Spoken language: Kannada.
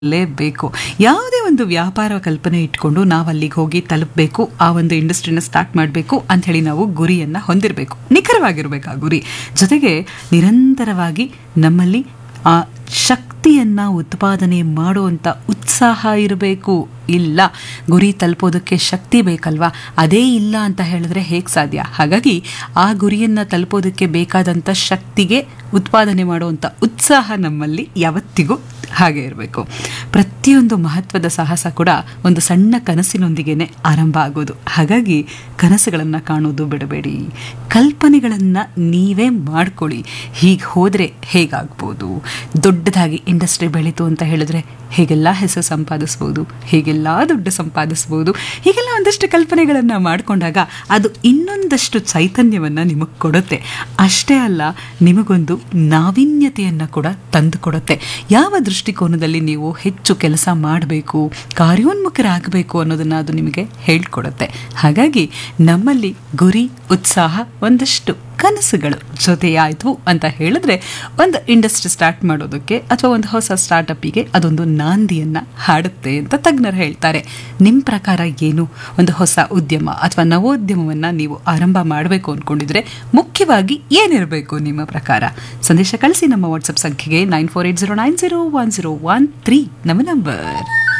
ಬೇಕು. ಯಾವುದೇ ಒಂದು ವ್ಯಾಪಾರ ಕಲ್ಪನೆ ಇಟ್ಕೊಂಡು ನಾವು ಅಲ್ಲಿಗೆ ಹೋಗಿ ತಲುಪಬೇಕು, ಆ ಒಂದು ಇಂಡಸ್ಟ್ರಿನ ಸ್ಟಾರ್ಟ್ ಮಾಡಬೇಕು ಅಂತ ಹೇಳಿ ನಾವು ಗುರಿಯನ್ನ ಹೊಂದಿರಬೇಕು. ನಿಖರವಾಗಿರ್ಬೇಕು ಆ ಗುರಿ. ಜೊತೆಗೆ ನಿರಂತರವಾಗಿ ನಮ್ಮಲ್ಲಿ ಆ ಶಕ್ತಿಯನ್ನ ಉತ್ಪಾದನೆ ಮಾಡುವಂಥ ಉತ್ಸಾಹ ಇರಬೇಕು. ಇಲ್ಲ, ಗುರಿ ತಲುಪೋದಕ್ಕೆ ಶಕ್ತಿ ಬೇಕಲ್ವಾ, ಅದೇ ಇಲ್ಲ ಅಂತ ಹೇಳಿದ್ರೆ ಹೇಗೆ ಸಾಧ್ಯ? ಹಾಗಾಗಿ ಆ ಗುರಿಯನ್ನು ತಲುಪೋದಕ್ಕೆ ಬೇಕಾದಂಥ ಶಕ್ತಿಗೆ ಉತ್ಪಾದನೆ ಮಾಡುವಂಥ ಉತ್ಸಾಹ ನಮ್ಮಲ್ಲಿ ಯಾವತ್ತಿಗೂ ಹಾಗೆ ಇರಬೇಕು. ಪ್ರತಿಯೊಂದು ಮಹತ್ವದ ಸಾಹಸ ಕೂಡ ಒಂದು ಸಣ್ಣ ಕನಸಿನೊಂದಿಗೇನೆ ಆರಂಭ ಆಗೋದು. ಹಾಗಾಗಿ ಕನಸುಗಳನ್ನು ಕಾಣೋದು ಬಿಡಬೇಡಿ, ಕಲ್ಪನೆಗಳನ್ನು ನೀವೇ ಮಾಡ್ಕೊಳ್ಳಿ. ಹೀಗೆ ಹೋದರೆ ಹೇಗಾಗ್ಬೋದು, ದೊಡ್ಡದಾಗಿ ಇಂಡಸ್ಟ್ರಿ ಬೆಳೀತು ಅಂತ ಹೇಳಿದ್ರೆ ಹೇಗೆಲ್ಲ ಹೆಸರು ಸಂಪಾದಿಸ್ಬೋದು, ಹೇಗೆಲ್ಲ ದುಡ್ಡು ಸಂಪಾದಿಸ್ಬೋದು, ಹೀಗೆಲ್ಲ ಒಂದಷ್ಟು ಕಲ್ಪನೆಗಳನ್ನು ಮಾಡಿಕೊಂಡಾಗ ಅದು ಇನ್ನೊಂದಷ್ಟು ಚೈತನ್ಯವನ್ನು ನಿಮಗೆ ಕೊಡುತ್ತೆ. ಅಷ್ಟೇ ಅಲ್ಲ, ನಿಮಗೊಂದು ನಾವೀನ್ಯತೆಯನ್ನು ಕೂಡ ತಂದು ಕೊಡುತ್ತೆ. ಯಾವ ದೃಷ್ಟಿಕೋನದಲ್ಲಿ ನೀವು ಹೆಚ್ಚು ಕೆಲಸ ಮಾಡಬೇಕು, ಕಾರ್ಯೋನ್ಮುಖರಾಗಬೇಕು ಅನ್ನೋದನ್ನು ಅದು ನಿಮಗೆ ಹೇಳ್ಕೊಡುತ್ತೆ. ಹಾಗಾಗಿ ನಮ್ಮಲ್ಲಿ ಗುರಿ, ಉತ್ಸಾಹ, ಒಂದಷ್ಟು ಕನಸುಗಳು ಜೊತೆಯಾಯಿತು ಅಂತ ಹೇಳಿದ್ರೆ ಒಂದು ಇಂಡಸ್ಟ್ರಿ ಸ್ಟಾರ್ಟ್ ಮಾಡೋದಕ್ಕೆ ಅಥವಾ ಒಂದು ಹೊಸ ಸ್ಟಾರ್ಟಪ್ಪಿಗೆ ಅದೊಂದು ನಾಂದಿಯನ್ನು ಹಾಡುತ್ತೆ ಅಂತ ತಜ್ಞರು ಹೇಳ್ತಾರೆ. ನಿಮ್ಮ ಪ್ರಕಾರ ಏನು? ಒಂದು ಹೊಸ ಉದ್ಯಮ ಅಥವಾ ನವೋದ್ಯಮವನ್ನು ನೀವು ಆರಂಭ ಮಾಡಬೇಕು ಅಂದ್ಕೊಂಡಿದ್ರೆ ಮುಖ್ಯವಾಗಿ ಏನಿರಬೇಕು ನಿಮ್ಮ ಪ್ರಕಾರ? ಸಂದೇಶ ಕಳಿಸಿ ನಮ್ಮ ವಾಟ್ಸಪ್ ಸಂಖ್ಯೆಗೆ 9480901013 ನಮ್ಮ ನಂಬರ್.